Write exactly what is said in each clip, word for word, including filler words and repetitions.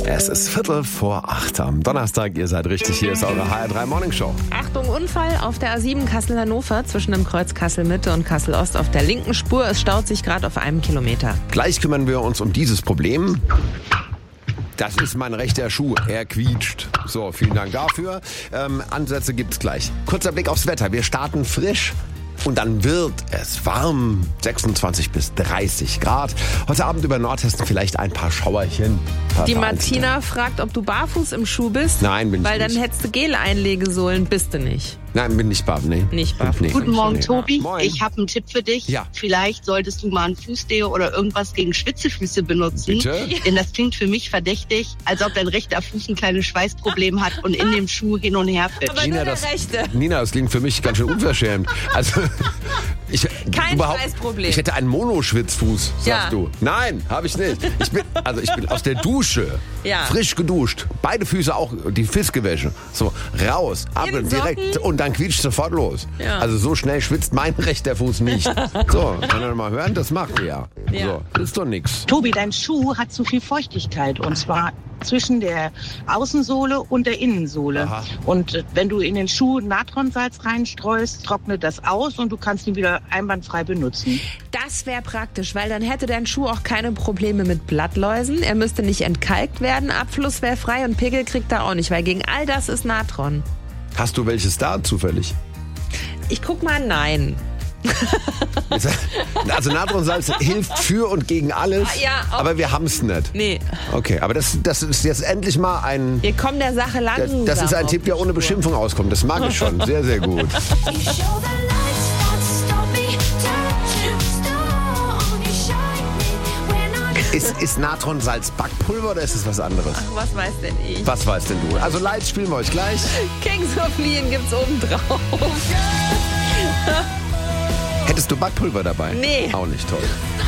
Es ist Viertel vor acht am Donnerstag. Ihr seid richtig, hier ist eure H R drei Morning Show. Achtung, Unfall auf der A sieben Kassel-Hannover zwischen dem Kreuz Kassel-Mitte und Kassel-Ost auf der linken Spur. Es staut sich gerade auf einem Kilometer. Gleich kümmern wir uns um dieses Problem. Das ist mein rechter Schuh. Er quietscht. So, vielen Dank dafür. Ähm, Ansätze gibt's gleich. Kurzer Blick aufs Wetter. Wir starten frisch. Und dann wird es warm, sechsundzwanzig bis dreißig Grad. Heute Abend über Nordhessen vielleicht ein paar Schauerchen. Paar Die Martina fragt, ob du barfuß im Schuh bist. Nein, bin ich weil nicht. Weil dann hättest du Gel-Einlegesohlen, bist du nicht. Nein, bin nicht barfuß. Nee. Nicht barfuß. Nee. Guten Morgen, Nee. Tobi. Moin. Ich habe einen Tipp für dich. Ja. Vielleicht solltest du mal ein Fußdeo oder irgendwas gegen Schwitzefüße benutzen. Bitte? Denn das klingt für mich verdächtig, als ob dein rechter Fuß ein kleines Schweißproblem hat und in dem Schuh hin und her fällt. Aber Nina, nur der das, rechte. Nina, das klingt für mich ganz schön unverschämt. Also, ich, Kein überhaupt, Schweißproblem. Ich hätte einen Monoschwitzfuß, sagst Ja. du. Nein, habe ich nicht. Ich bin, also ich bin aus der Dusche, Ja. frisch geduscht, beide Füße auch, die Fiskewäsche, so raus, ab In und direkt Socken? und dann quietscht sofort los. Ja. Also so schnell schwitzt mein rechter Fuß nicht. So, kann er mal hören, das macht ihr ja. Ja. So, ist doch nix. Tobi, dein Schuh hat zu viel Feuchtigkeit und zwar zwischen der Außensohle und der Innensohle. Aha. Und äh, wenn du in den Schuh Natronsalz reinstreust, trocknet das aus und du kannst ihn wieder einwandfrei benutzen. Das wäre praktisch, weil dann hätte dein Schuh auch keine Probleme mit Blattläusen. Er müsste nicht entkalkt werden, Abfluss wäre frei und Pickel kriegt er auch nicht, weil gegen all das ist Natron. Hast du welches da zufällig? Ich guck mal, nein. Also Natronsalz hilft für und gegen alles, Ja, auch- aber wir haben's nicht. Nee, Okay, aber das, das ist jetzt endlich mal ein... wir kommen der Sache Das, langsam das ist ein auf Tipp, die der ohne Spur. Beschimpfung auskommt. Das mag ich schon. Sehr, sehr gut. You show the lights that stop me, touching star only shining when I'm Ist, ist Natronsalz Backpulver oder ist es was anderes? Ach, was weiß denn ich? Was weißt denn du? Also Lights spielen wir euch gleich. Kings of Leon gibt's oben drauf. Hättest du Backpulver dabei? Nee. Auch nicht toll.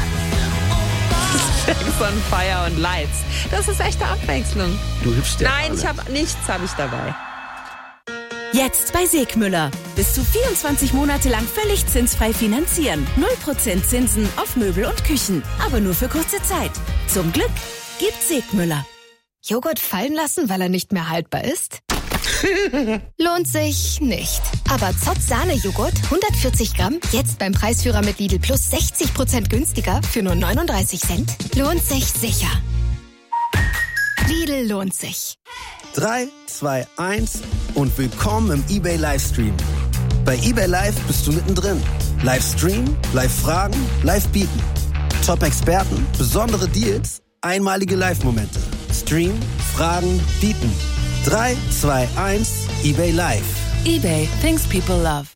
Sex on Fire und Lights. Das ist echte Abwechslung. Du hilfst dir. Nein, ich habe nichts habe ich dabei. Jetzt bei Segmüller. Bis zu vierundzwanzig Monate lang völlig zinsfrei finanzieren. null Prozent Zinsen auf Möbel und Küchen. Aber nur für kurze Zeit. Zum Glück gibt's Segmüller. Joghurt fallen lassen, weil er nicht mehr haltbar ist? Lohnt sich nicht. Aber Zott Sahne-Joghurt, hundertvierzig Gramm, jetzt beim Preisführer mit Lidl Plus sechzig Prozent günstiger für nur neununddreißig Cent. Lohnt sich sicher. Lidl lohnt sich. drei, zwei, eins und willkommen im eBay Livestream. Bei eBay Live bist du mittendrin. Livestream, Live-Fragen, Live-Bieten. Top-Experten, besondere Deals, einmalige Live-Momente. Stream, Fragen, Bieten. drei, zwei, eins, eBay Live. eBay, things people love.